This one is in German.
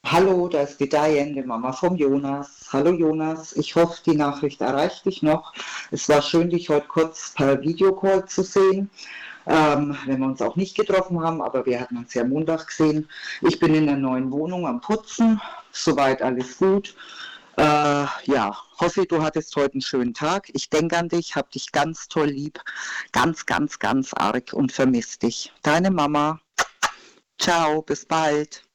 Hallo, da ist die Diane, die Mama vom Jonas. Hallo Jonas, ich hoffe, die Nachricht erreicht dich noch. Es war schön, dich heute kurz per Videocall zu sehen, wenn wir uns auch nicht getroffen haben, aber wir hatten uns ja Montag gesehen. Ich bin in der neuen Wohnung am Putzen, soweit alles gut. Ja, hoffe, du hattest heute einen schönen Tag. Ich denke an dich, hab dich ganz toll lieb, ganz, ganz, ganz arg und vermisse dich. Deine Mama. Ciao, bis bald.